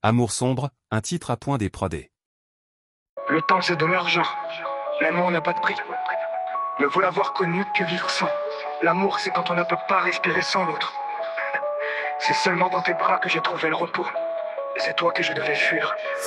Amour sombre, un titre à point des prodés. Le temps c'est de l'argent. L'amour n'a pas de prix. Ne vous l'avoir connu que vivre sans. L'amour c'est quand on ne peut pas respirer sans l'autre. C'est seulement dans tes bras que j'ai trouvé le repos. Et c'est toi que je devais fuir.